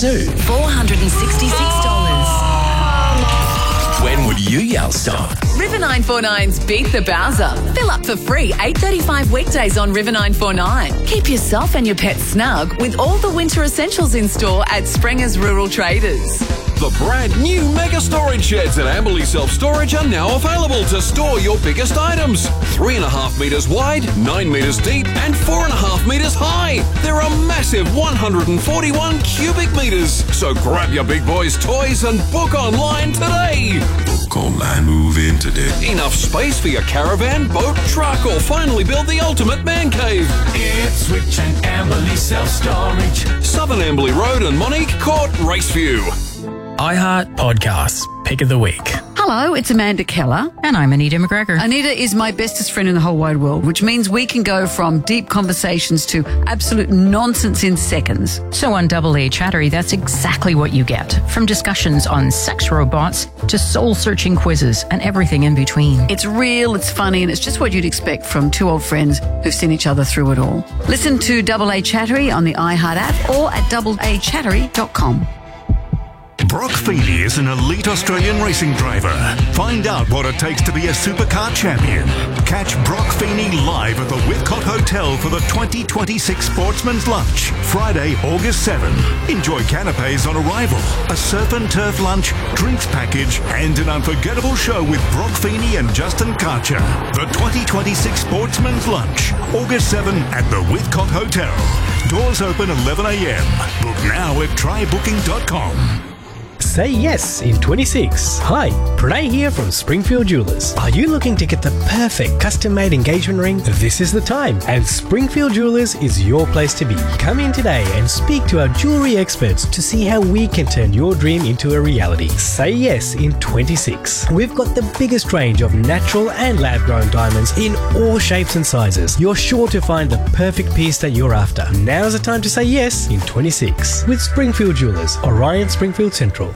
soon. $466. When would you yell stop? River 949's Beat the Bowser. Fill up for free 8:35 weekdays on River 949. Keep yourself and your pet snug with all the winter essentials in store at Springer's Rural Traders. The brand new Mega Storage Sheds at Amberley Self-Storage are now available to store your biggest items. 3.5 metres wide, 9 metres deep and 4.5 metres high. They're a massive 141 cubic metres. So grab your big boys' toys and book online today. Book online, move in today. Enough space for your caravan, boat, truck or finally build the ultimate man cave. Ipswich and Amberley Self-Storage. Southern Amberley Road and Monique Court, Raceview. iHeart Podcasts, Pick of the Week. Hello, it's Amanda Keller. And I'm Anita McGregor. Anita is my bestest friend in the whole wide world, which means we can go from deep conversations to absolute nonsense in seconds. So on Double A Chattery, that's exactly what you get. From discussions on sex robots to soul-searching quizzes and everything in between. It's real, it's funny, and it's just what you'd expect from two old friends who've seen each other through it all. Listen to Double A Chattery on the iHeart app or at doubleachattery.com. Brock Feeney is an elite Australian racing driver. Find out what it takes to be a supercar champion. Catch Brock Feeney live at the Whitcott Hotel for the 2026 Sportsman's Lunch, Friday, August 7. Enjoy canapes on arrival, a surf and turf lunch, drinks package, and an unforgettable show with Brock Feeney and Justin Karcher. The 2026 Sportsman's Lunch, August 7 at the Whitcott Hotel. Doors open 11 a.m. Book now at trybooking.com. Say yes in 26. Hi, Pranay here from Springfield Jewelers. Are you looking to get the perfect custom-made engagement ring? This is the time, and Springfield Jewelers is your place to be. Come in today and speak to our jewellery experts to see how we can turn your dream into a reality. Say yes in 26. We've got the biggest range of natural and lab-grown diamonds in all shapes and sizes. You're sure to find the perfect piece that you're after. Now's the time to say yes in 26 with Springfield Jewelers, Orion Springfield Central.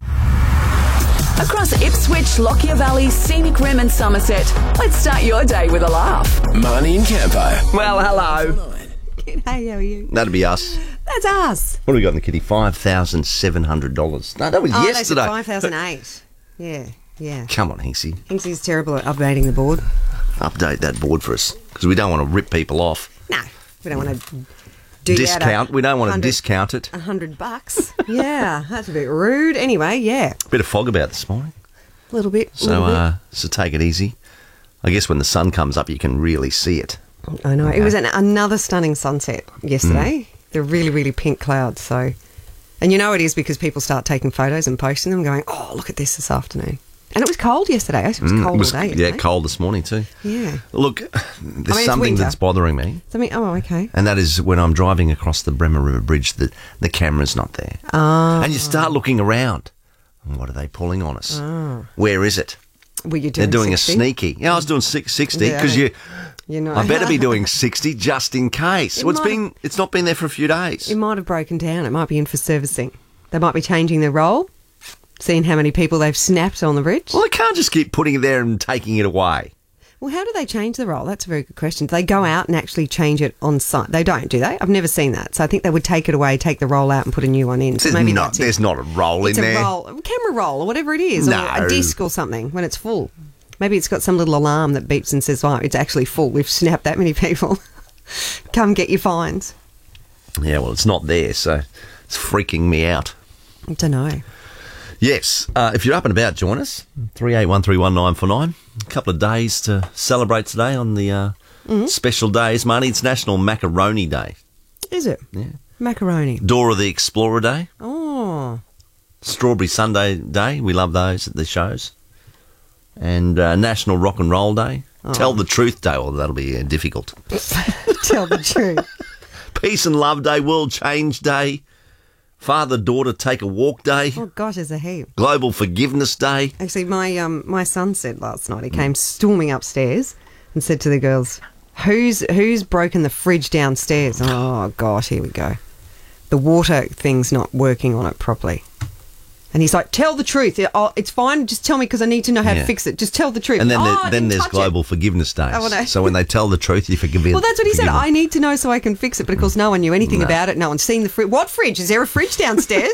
Across Ipswich, Lockyer Valley, Scenic Rim and Somerset, let's start your day with a laugh. Marnie and Campo. Well, hello. Hey, how are you? That'd be us. That's us. What have we got in the kitty? $5,700. No, that was yesterday. No, $5,008. Yeah. Come on, Hinksy. Hinksy's terrible at updating the board. Update that board for us, because we don't want to rip people off. No, we don't want to do discount. We don't want to discount it. $100. Yeah, that's a bit rude. Anyway, yeah. Bit of fog about this morning. A little bit. So take it easy. I guess when the sun comes up, you can really see it. I know. Okay. It was another stunning sunset yesterday. The really, really pink clouds. So, and you know it is because people start taking photos and posting them, going, "Oh, look at this afternoon." And it was cold yesterday. It was cold all day. Yeah, cold this morning too. Yeah. Look, there's something that's bothering me. Okay. And that is when I'm driving across the Bremer River Bridge, the camera's not there. Oh. And you start looking around. What are they pulling on us? Oh. Where is it? Were you doing They're doing 60? a sneaky. Yeah, I was doing 60 because you know. I better be doing 60 just in case. It's not been there for a few days. It might have broken down. It might be in for servicing. They might be changing the roll. Seeing how many people they've snapped on the bridge? Well, they can't just keep putting it there and taking it away. Well, how do they change the roll? That's a very good question. Do they go out and actually change it on site? They don't, do they? I've never seen that. So I think they would take it away, take the roll out and put a new one in. So there's not a roll in there. It's a roll, a camera roll or whatever it is. No. Or a disc or something when it's full. Maybe it's got some little alarm that beeps and says, oh, it's actually full. We've snapped that many people. Come get your fines. Yeah, well, it's not there, so it's freaking me out. I don't know. Yes, if you're up and about, join us. 38131949. A couple of days to celebrate today on the special days. Marnie, it's National Macaroni Day. Is it? Yeah. Macaroni. Dora the Explorer Day. Oh. Strawberry Sundae Day. We love those at the shows. And National Rock and Roll Day. Oh. Tell the Truth Day. Well, that'll be difficult. Tell the truth. Peace and Love Day. World Change Day. Father-daughter take a walk day. Oh, gosh, there's a heap. Global Forgiveness Day. Actually, my son said last night, he came storming upstairs and said to the girls, who's broken the fridge downstairs? Oh, gosh, here we go. The water thing's not working on it properly. And he's like, tell the truth. Oh, it's fine. Just tell me because I need to know how to fix it. Just tell the truth. And then there's Global Forgiveness Days. So when they tell the truth, you forgive them. Well, that's what he said. I need to know so I can fix it. But of course, no one knew anything about it. No one's seen the fridge. What fridge? Is there a fridge downstairs?